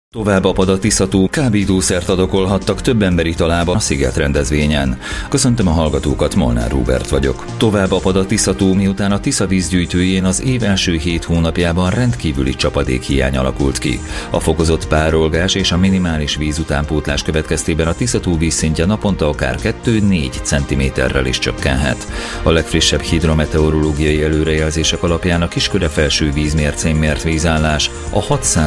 Tovább apad a Tisza-tó, kábítószert adokolhattak több ember italában a Sziget rendezvényen. Köszöntöm a hallgatókat, Molnár Róbert vagyok. Tovább apad a Tisza-tó, miután a Tisza vízgyűjtőjén az év első 7 hónapjában rendkívüli csapadékhiány alakult ki. A fokozott párolgás és a minimális vízutánpótlás következtében a Tisza-tó vízszintje naponta akár 2-4 cm-rel is csökkenhet. A legfrissebb hidrometeorológiai előrejelzések alapján a Kisköre-felső vízmércén mért vízállás a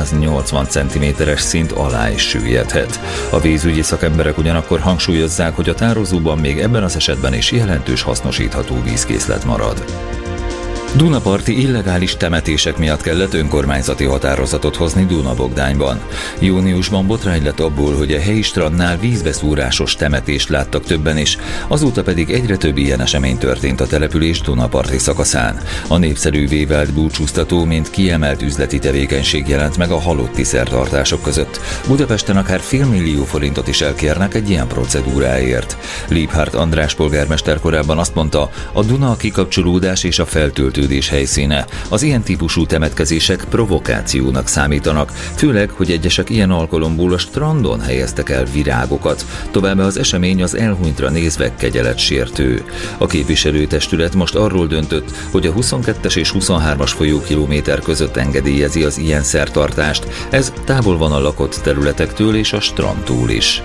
680 cm szint alá is süllyedhet. A vízügyi szakemberek ugyanakkor hangsúlyozzák, hogy a tározóban még ebben az esetben is jelentős hasznosítható vízkészlet marad. Dunaparti illegális temetések miatt kellett önkormányzati határozatot hozni Duna-Bogdányban. Júniusban botrány lett abból, hogy a helyi strandnál vízbeszúrásos temetést láttak többen is, azóta pedig egyre több ilyen esemény történt a település Dunaparti szakaszán. A népszerűvé vált búcsúztató, mint kiemelt üzleti tevékenység jelent meg a halotti szertartások között. Budapesten akár $500 000 is elkérnek egy ilyen procedúráért. Liebhardt András polgármester korábban azt mondta, a Duna a kikapcsolódás és a feltöltődés helyszíne. Az ilyen típusú temetkezések provokációnak számítanak, főleg, hogy egyesek ilyen alkalomból a strandon helyeztek el virágokat. Továbbá az esemény az elhunytra nézve kegyeletsértő. A képviselőtestület most arról döntött, hogy a 22-es és 23-as folyókilométer között engedélyezi az ilyen szertartást. Ez távol van a lakott területektől és a strandtól is.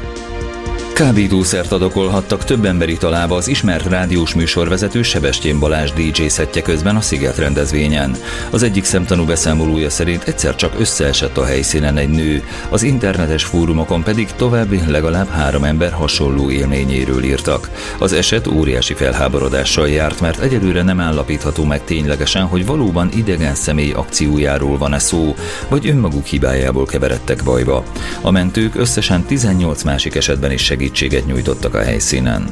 Kábítószert adokolhattak több ember italába az ismert rádiós műsorvezető Sebestyén Balázs DJ-szettje közben a Sziget rendezvényen. Az egyik szemtanú beszámolója szerint egyszer csak összeesett a helyszínen egy nő, az internetes fórumokon pedig további legalább 3 ember hasonló élményéről írtak. Az eset óriási felháborodással járt, mert egyelőre nem állapítható meg ténylegesen, hogy valóban idegen személy akciójáról van-e szó, vagy önmaguk hibájából keveredtek bajba. A mentők összesen 18 másik esetben is segítséget nyújtottak a helyszínen.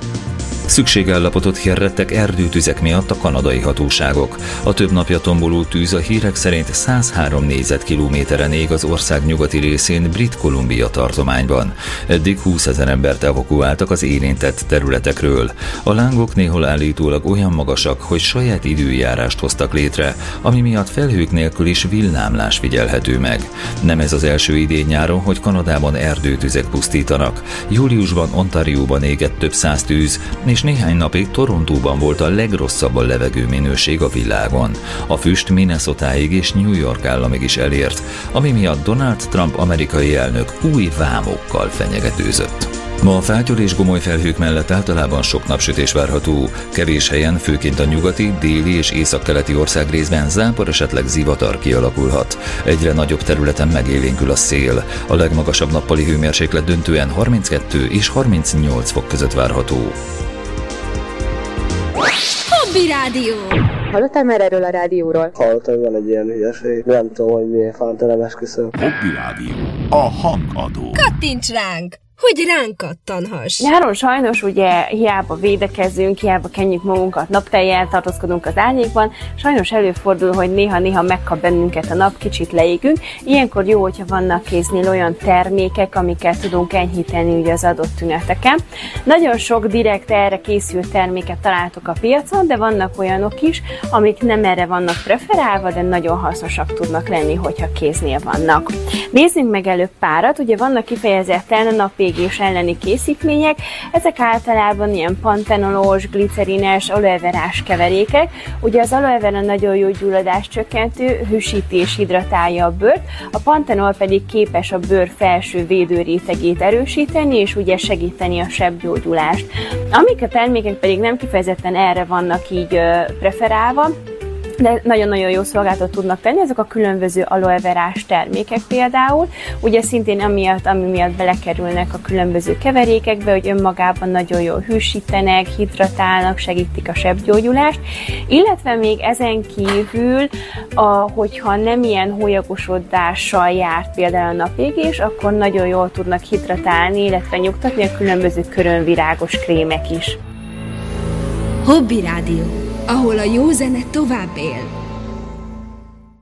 Szükségállapotot hirdettek erdőtüzek miatt a kanadai hatóságok. A több napja tomboló tűz a hírek szerint 103 négyzetkilométeren ég az ország nyugati részén, Brit Columbia tartományban. Eddig 20 000 embert evakuáltak az érintett területekről. A lángok néhol állítólag olyan magasak, hogy saját időjárást hoztak létre, ami miatt felhők nélkül is villámlás figyelhető meg. Nem ez az első idén nyáron, hogy Kanadában erdőtüzek pusztítanak. Júliusban Ontarióban égett több 100 tűz, és néhány napig Torontóban volt a legrosszabb a levegőminőség a világon. A füst Minnesotáig és New York államig is elért, ami miatt Donald Trump amerikai elnök új vámokkal fenyegetőzött. Ma a fátyol és gomoly felhők mellett általában sok napsütés várható. Kevés helyen, főként a nyugati, déli és északkeleti országrészben zápor, esetleg zivatar kialakulhat. Egyre nagyobb területen megélénkül a szél. A legmagasabb nappali hőmérséklet döntően 32 és 38 fok között várható. Hobby Rádió! Hallottál már erről a rádióról? Hallottam, hogy van egy ilyen hülyeség. Nem tudom, hogy miért fántelen esküszöm. Hobby Rádió. A hangadó. Kattints ránk, hogy ránk kattanhass. Nyáron sajnos ugye hiába védekezünk, hiába kenjük magunkat naptejjel, tartózkodunk az árnyékban, sajnos előfordul, hogy néha-néha megkap bennünket a nap, kicsit leégünk. Ilyenkor jó, hogyha vannak kéznél olyan termékek, amikkel tudunk enyhíteni ugye az adott tüneteken. Nagyon sok direkt erre készült terméket találtok a piacon, de vannak olyanok is, amik nem erre vannak preferálva, de nagyon hasznosak tudnak lenni, hogyha kéznél vannak. Nézzünk meg előbb párat, ugye vannak kifejezetten napégés elleni készítmények, ezek általában ilyen pantenolos, glicerines, aloeverás keverékek. Ugye az aloevera nagyon jó gyulladáscsökkentő, hűsítés, hidratálja a bőrt, a pantenol pedig képes a bőr felső védőrétegét erősíteni, és ugye segíteni a sebgyógyulást. Amik a termékek pedig nem kifejezetten erre vannak így preferálva, de nagyon-nagyon jó szolgáltat tudnak tenni, ezek a különböző aloeverás termékek például, ugye szintén ami miatt belekerülnek a különböző keverékekbe, hogy önmagában nagyon jól hűsítenek, hidratálnak, segítik a sebgyógyulást, illetve még ezen kívül, hogyha nem ilyen hólyagosodással járt például a napégés, akkor nagyon jól tudnak hidratálni, illetve nyugtatni a különböző körönvirágos krémek is. Hobby Rádió, ahol a jó zene tovább él.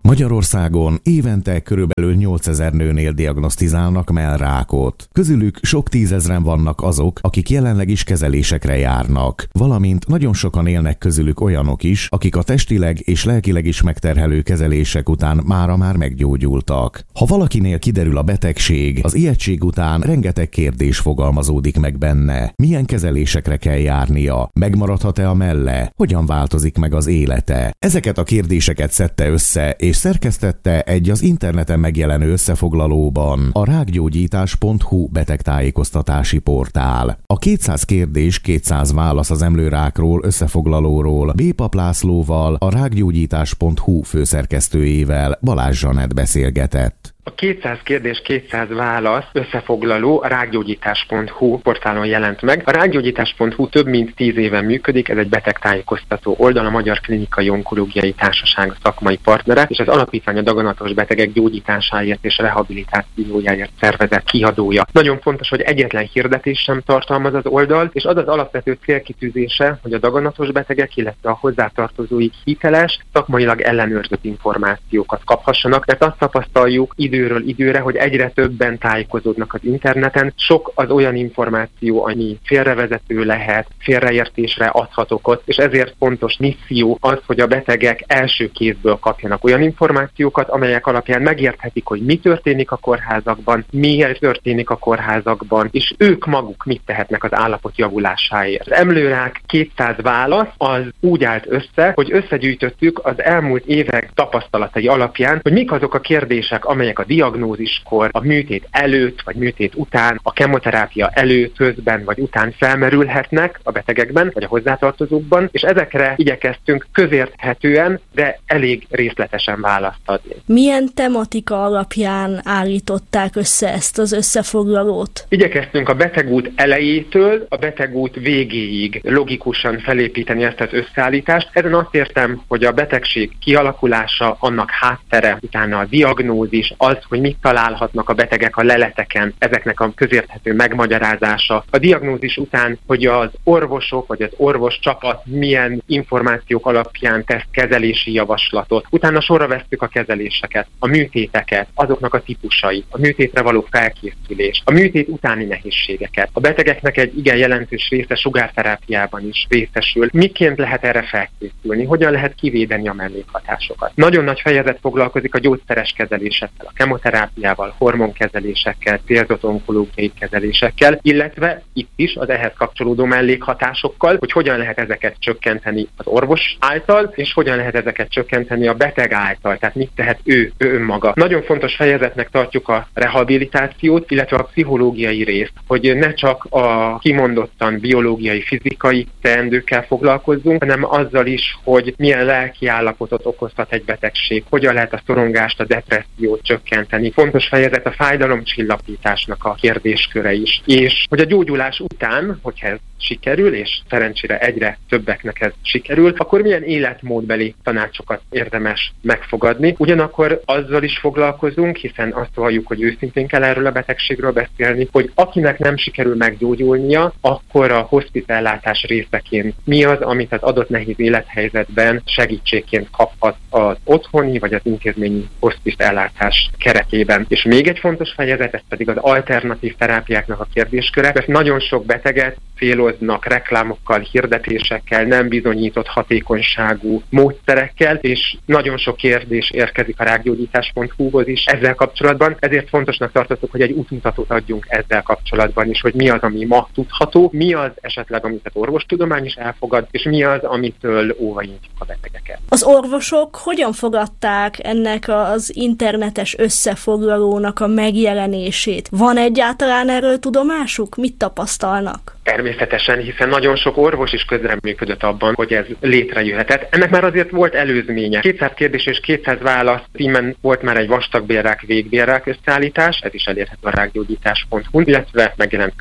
Magyarországon évente körülbelül 8000 nőnél diagnosztizálnak mellrákot. Közülük sok tízezren vannak azok, akik jelenleg is kezelésekre járnak, valamint nagyon sokan élnek közülük olyanok is, akik a testileg és lelkileg is megterhelő kezelések után mára már meggyógyultak. Ha valakinél kiderül a betegség, az ijegység után rengeteg kérdés fogalmazódik meg benne. Milyen kezelésekre kell járnia? Megmaradhat-e a melle? Hogyan változik meg az élete? Ezeket a kérdéseket szedte össze és szerkesztette egy az interneten megjelenő összefoglalóban a rákgyógyítás.hu betegtájékoztatási portál. A 200 kérdés, 200 válasz az emlőrákról összefoglalóról B. Pap Lászlóval, a rákgyógyítás.hu főszerkesztőjével, Balázs Zsanett beszélgetett. A 200 kérdés, 200 válasz összefoglaló a rákgyógyítás.hu portálon jelent meg. A rákgyógyítás.hu több mint 10 éven működik, ez egy betegtájékoztató oldal, a Magyar Klinikai Onkológiai Társaság szakmai partnere, és az alapítvány a daganatos betegek gyógyításáért és rehabilitációjáért szervezett kiadója. Nagyon fontos, hogy egyetlen hirdetés sem tartalmaz az oldal, és az az alapvető célkitűzése, hogy a daganatos betegek, illetve a hozzátartozóik hiteles, szakmailag ellenőrzött információkat kaphassanak, mert azt tapasztaljuk időről időre, hogy egyre többen tájékozódnak az interneten. Sok az olyan információ, ami félrevezető lehet, félreértésre adhat okot, és ezért fontos misszió az, hogy a betegek első kézből kapjanak olyan információkat, amelyek alapján megérthetik, hogy mi történik a kórházakban, miért történik a kórházakban, és ők maguk mit tehetnek az állapot javulásáért. Az emlőrák 200 válasz az úgy állt össze, hogy összegyűjtöttük az elmúlt évek tapasztalatai alapján, hogy mik azok a kérdések, amelyek a diagnóziskor, a műtét előtt vagy műtét után, a kemoterápia előtt, közben vagy után felmerülhetnek a betegekben vagy a hozzátartozókban, és ezekre igyekeztünk közérthetően, de elég részletesen választ adni. Milyen tematika alapján állították össze ezt az összefoglalót? Igyekeztünk a betegút elejétől a betegút végéig logikusan felépíteni ezt az összeállítást. Ezen azt értem, hogy a betegség kialakulása, annak háttere, utána a diagnózis, az, hogy mit találhatnak a betegek a leleteken, ezeknek a közérthető megmagyarázása. A diagnózis után, hogy az orvosok vagy az orvoscsapat milyen információk alapján tesz kezelési javaslatot. Utána sorra vesszük a kezeléseket, a műtéteket, azoknak a típusait, a műtétre való felkészülés, a műtét utáni nehézségeket. A betegeknek egy igen jelentős része sugárterápiában is részesül. Miként lehet erre felkészülni? Hogyan lehet kivédeni a mellékhatásokat? Nagyon nagy fejezet foglalkozik a gyógyszeres kezelésekkel, a kemoterápiával, hormonkezelésekkel, célzott onkológiai kezelésekkel, illetve itt is az ehhez kapcsolódó mellékhatásokkal, hogy hogyan lehet ezeket csökkenteni az orvos által, és hogyan lehet ezeket csökkenteni a beteg által, tehát mit tehet ő önmaga. Nagyon fontos fejezetnek tartjuk a rehabilitációt, illetve a pszichológiai részt, hogy ne csak a kimondottan biológiai, fizikai teendőkkel foglalkozzunk, hanem azzal is, hogy milyen lelki állapotot okozhat egy betegség, hogyan lehet a szorongást, a depressziót csökkenteni. Fontos fejezet a fájdalomcsillapításnak a kérdésköre is. És hogy a gyógyulás után, hogyha ez sikerül, és szerencsére egyre többeknek ez sikerül, akkor milyen életmódbeli tanácsokat érdemes megfogadni. Ugyanakkor azzal is foglalkozunk, hiszen azt valljuk, hogy őszintén kell erről a betegségről beszélni, hogy akinek nem sikerül meggyógyulnia, akkor a hospitálellátás részeként mi az, amit az adott nehéz élethelyzetben segítségként kaphat az otthoni vagy az intézményi hospitálellátás keretében. És még egy fontos fejezet, ez pedig az alternatív terápiáknak a kérdésköre, mert nagyon sok beteget céloznak reklámokkal, hirdetésekkel, nem bizonyított hatékonyságú módszerekkel, és nagyon sok kérdés érkezik a rákgyógyítás.hu-hoz is ezzel kapcsolatban. Ezért fontosnak tartottuk, hogy egy útmutatót adjunk ezzel kapcsolatban is, hogy mi az, ami ma tudható, mi az esetleg, amit az orvostudomány is elfogad, és mi az, amitől óvaintjuk a betegeket. Az orvosok hogyan fogadták ennek az internetes összefoglalónak a megjelenését? Van egyáltalán erről tudomásuk? Mit tapasztalnak? Természetesen, hiszen nagyon sok orvos is közreműködött abban, hogy ez létrejöhetett. Ennek már azért volt előzménye. 200 kérdés és 200 válasz címen volt már egy vastagbélrák, végbélrák összeállítás, ez is elérhető a rákgyógyítás.hu, illetve megjelent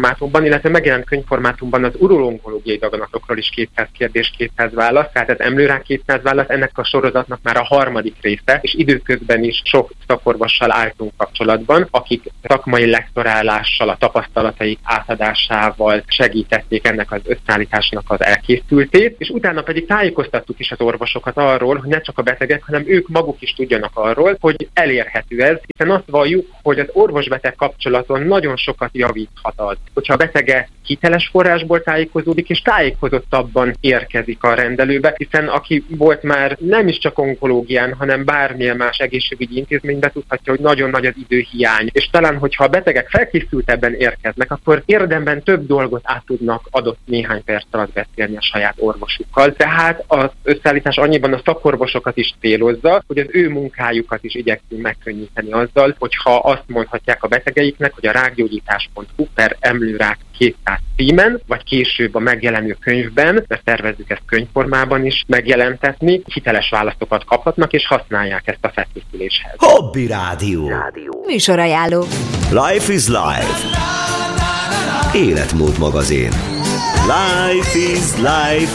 könyvformátumban, az urolónkológiai daganatokról is 200 kérdés, 200 válasz, tehát az emlőrák 200 válasz, ennek a sorozatnak már a harmadik része, és időközben is sok szakorvossal álltunk kapcsolatban, akik szakmai lektorálással, a tapasztalataik átadásával által segítették ennek az összeállításnak az elkészültét, és utána pedig tájékoztattuk is az orvosokat arról, hogy ne csak a betegek, hanem ők maguk is tudjanak arról, hogy elérhető ez, hiszen azt valljuk, hogy az orvos-beteg kapcsolaton nagyon sokat javíthat az, hogyha a betege hiteles forrásból tájékozódik, és tájékozottabban érkezik a rendelőbe, hiszen aki volt már nem is csak onkológián, hanem bármilyen más egészségügyi intézményben, tudhatja, hogy nagyon nagy az időhiány, és talán, hogyha a betegek felkészültebben érkeznek, akkor érdemben több dolgot át tudnak adott néhány perc alatt beszélni a saját orvosukkal. Tehát az összeállítás annyiban a szakorvosokat is célozza, hogy az ő munkájukat is igyekszünk megkönnyíteni azzal, hogyha azt mondhatják a betegeiknek, hogy a rákgyógyítás.hu/emlőrák 200 címen, vagy később a megjelenő könyvben, mert tervezzük ezt könyvformában is megjelentetni, hiteles válaszokat kaphatnak, és használják ezt a felkészüléshez. Hobby Rádió. Műsorajánló. Life is Life. Életmód magazin. Life is Life.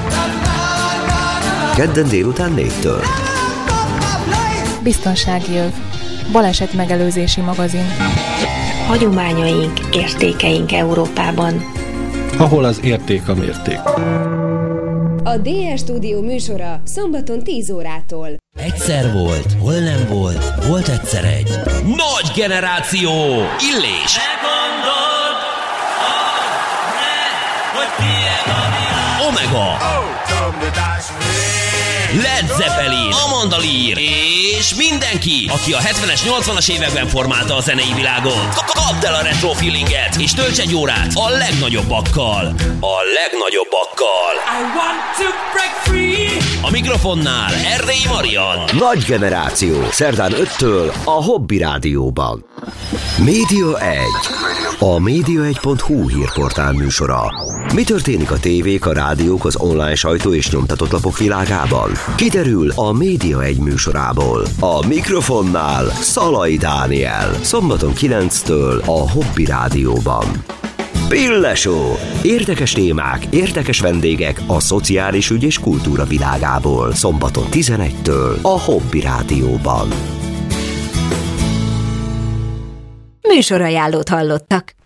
Kedden délután 4-től. Biztonsági öv. Baleset megelőzési magazin. Hagyományaink, értékeink Európában. Ahol az érték a mérték. A DR Stúdió műsora szombaton 10 órától. Egyszer volt, hol nem volt, volt egyszer egy nagy generáció, Illés. Omega. Led Zeppelin, Amanda Lear és mindenki, aki a 70-es, 80-as években formálta a zenei világot. Kapd el a retro feelinget, és tölts egy órát a legnagyobbakkal. A legnagyobbakkal. I want to break free. A mikrofonnál Erdélyi Marian. Nagy generáció, szerdán 5-től a Hobby Rádióban. Média 1. A média1.hu hírportál műsora. Mi történik a tévék, a rádiók, az online sajtó és nyomtatott lapok világában? Kiderül a Média 1 műsorából. A mikrofonnál Szalai Dániel. Szombaton 9-től a Hobby Rádióban. Pille Show. Érdekes témák, érdekes vendégek a szociális ügy és kultúra világából. Szombaton 11-től a Hobby Rádióban. Műsorajánlót hallottak.